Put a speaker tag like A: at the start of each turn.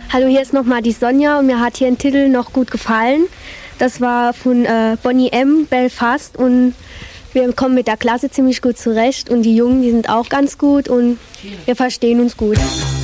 A: Hallo, hier ist nochmal die Sonja und mir hat hier ein Titel noch gut gefallen. Das war von Bonnie M. Belfast und wir kommen mit der Klasse ziemlich gut zurecht und die Jungen, die sind auch ganz gut und wir verstehen uns gut.